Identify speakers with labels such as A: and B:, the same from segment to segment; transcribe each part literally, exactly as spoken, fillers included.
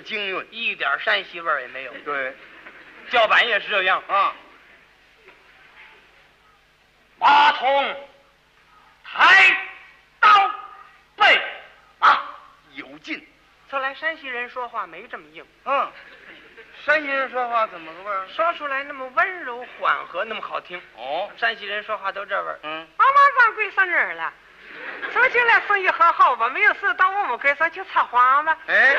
A: 字京韵，
B: 一点山西味儿也没有。
A: 对，
B: 叫板也是这样
A: 啊。
B: 马童抬刀备马，
A: 有劲。
B: 说来山西人说话没这么硬。
A: 嗯，山西人说话怎么个味儿？
B: 说出来那么温柔缓和，那么好听。
A: 哦，
B: 山西人说话都这味儿。
A: 嗯，
B: 妈妈掌柜上这儿了，说进来生意很好吧？没有事到我们柜上去插花吧？
A: 哎，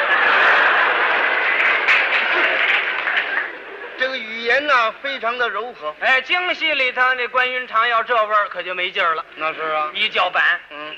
A: 这个语言呢、啊、非常的柔和。
B: 哎，京戏里头那关云长要这味儿可就没劲儿了。
A: 那是啊，
B: 一叫板，
A: 嗯，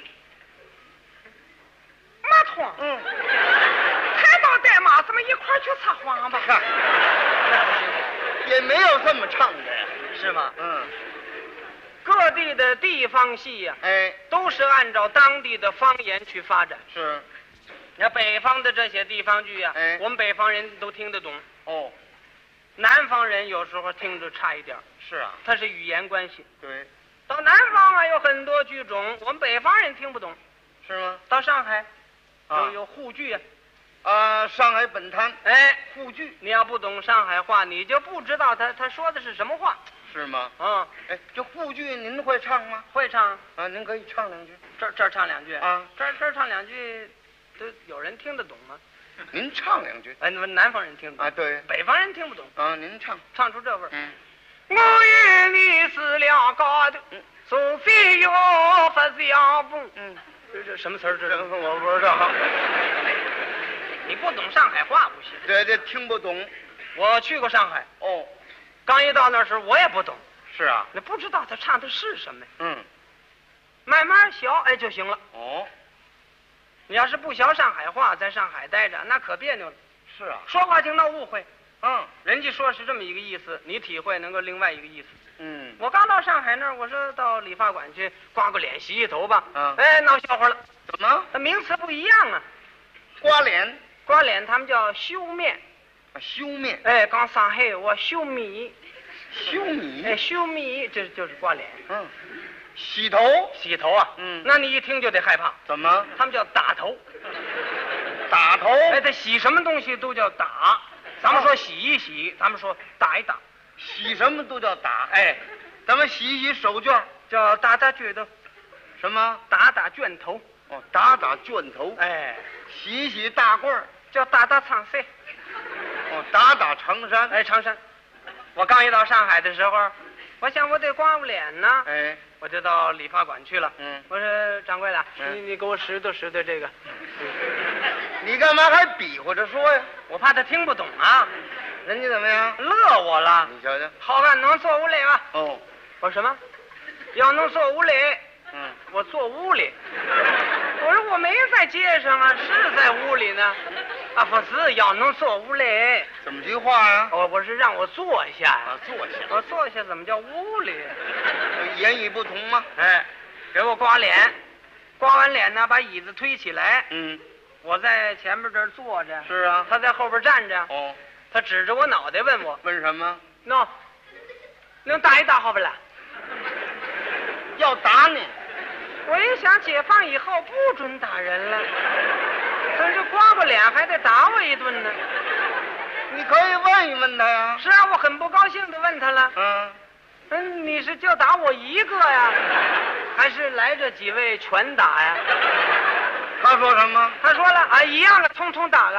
B: 马童，
A: 嗯，
B: 抬刀带马，咱们一块儿去插花吧？
A: 看，也没有这么唱的呀，
B: 是吗？
A: 嗯，
B: 各地的地方戏呀、啊，
A: 哎，
B: 都是按照当地的方言去发展。
A: 是，
B: 那北方的这些地方剧呀、啊，
A: 哎，
B: 我们北方人都听得懂。
A: 哦，
B: 南方人有时候听着差一点。
A: 是啊，
B: 它是语言关系。
A: 对，
B: 到南方啊有很多剧种，我们北方人听不懂。
A: 是吗？
B: 到上海，
A: 啊
B: 有有沪剧啊，
A: 啊，上海本滩，
B: 哎，
A: 沪剧，
B: 你要不懂上海话，你就不知道他他说的是什么话。
A: 是吗？
B: 啊、
A: 嗯，哎，这沪剧您会唱吗？
B: 会唱
A: 啊，您可以唱两句。
B: 这这儿唱两句
A: 啊，
B: 这儿这儿唱两句，都有人听得懂吗？
A: 您唱两句。
B: 哎，那么南方人听得懂
A: 啊，对，
B: 北方人听不懂。
A: 啊，您唱，
B: 唱出这味儿。
A: 嗯，
B: 我与你是两高的，除非有发相逢。
A: 嗯，
B: 这这什么词儿？这
A: 这我不知道。
B: 你不懂上海话不行。
A: 对，这听不懂。
B: 我去过上海，
A: 哦，
B: 刚一到那时候我也不懂，
A: 是啊，
B: 那不知道他唱的是什么，
A: 嗯，
B: 慢慢学哎就行了。
A: 哦，
B: 你要是不学上海话，在上海待着，那可别扭了。
A: 是啊，
B: 说话经闹误会，
A: 嗯
B: 人家说是这么一个意思，你体会能够另外一个意思。
A: 嗯，
B: 我刚到上海那儿，我说到理发馆去刮个脸、洗洗头吧，
A: 嗯
B: 哎，闹笑话了，
A: 怎么
B: 那名词不一样啊。
A: 刮脸？
B: 刮脸他们叫修面，
A: 啊，修面，
B: 哎，刚上海我修米，
A: 修米，
B: 哎，修米这就是刮脸。
A: 嗯，洗头，
B: 洗头啊，
A: 嗯
B: 那你一听就得害怕，
A: 怎么
B: 他们叫打头。
A: 打头？
B: 哎，他洗什么东西都叫打，咱们说洗一洗，咱们说打一打，
A: 洗什么都叫打。
B: 哎，
A: 咱们洗一洗手绢，
B: 叫打打卷头，
A: 什么？
B: 打打卷头，
A: 哦，打打卷头。
B: 哎，
A: 洗一洗大褂儿，
B: 叫打打长衫，
A: 哦，打打长衫。
B: 哎，长衫。我刚一到上海的时候，我想我得刮个脸呢，
A: 哎，
B: 我就到理发馆去了。
A: 嗯，
B: 我说掌柜的，
A: 嗯
B: 你你给我拾掇拾掇这个，
A: 你干嘛还比划着说呀？
B: 我怕他听不懂啊，
A: 人家怎么样？
B: 乐我了。
A: 你瞧瞧。
B: 好汉能坐屋里吗？
A: 哦，
B: 我说什么？要能坐屋里，
A: 嗯，
B: 我坐屋里。我说我没在街上啊，是在屋里呢。啊，不是，要能坐屋里。
A: 怎么句话呀？
B: 我我是让我坐下呀。
A: 啊，坐下。
B: 我坐下怎么叫屋里？
A: 言语不同吗？
B: 哎，给我刮脸，刮完脸呢，把椅子推起来，
A: 嗯，
B: 我在前面这儿坐着，
A: 是啊。
B: 他在后边站着。
A: 哦，
B: 他指着我脑袋问我
A: 问什么？：“
B: 喏，能打一打好不啦？”
A: 要打你？
B: 我一想，解放以后不准打人了，可是刮个脸还得打我一顿呢。
A: 你可以问一问他呀。
B: 是啊，我很不高兴的问他了。
A: 嗯，
B: 嗯，你是就打我一个呀，还是来这几位全打呀？
A: 他说什么？
B: 他说了啊，一样的，通通打了。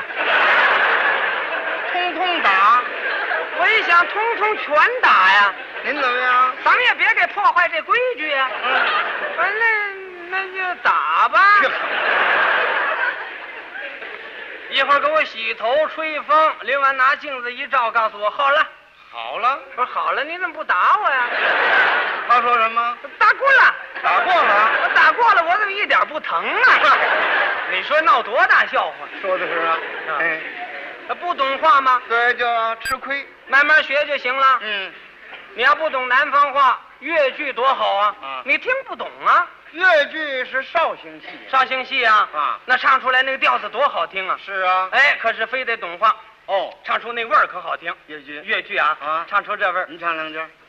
A: 通通打。
B: 我一想，通通全打呀，
A: 您怎么样？
B: 咱们也别给破坏这规矩呀。
A: 嗯，
B: 完了，那就打吧。一会儿给我洗头、吹风，另外拿镜子一照，告诉我好了。
A: 好了。
B: 我说好了，你怎么不打我呀？
A: 他说什么？
B: 打过了，
A: 打过了。
B: 我打过了，我怎么一点不疼啊？你说闹多大笑话？
A: 说的是啊。
B: 啊
A: 哎，
B: 他不懂话吗？
A: 对，就吃亏。
B: 慢慢学就行了。
A: 嗯，
B: 你要不懂南方话，越剧多好啊！
A: 啊
B: 你听不懂啊？
A: 越剧是绍兴戏。
B: 绍兴戏啊，
A: 啊
B: 那唱出来那个调子多好听啊！
A: 是啊。
B: 哎，可是非得懂话，
A: 哦，
B: 唱出那味儿可好听。
A: 越剧。
B: 越剧啊，
A: 啊
B: 唱出这味儿。
A: 你唱两句。